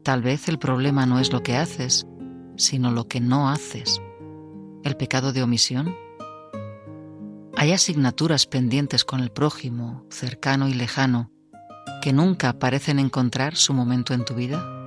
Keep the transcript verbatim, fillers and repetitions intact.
Tal vez el problema no es lo que haces, sino lo que no haces. ¿El pecado de omisión? ¿Hay asignaturas pendientes con el prójimo, cercano y lejano, que nunca parecen encontrar su momento en tu vida?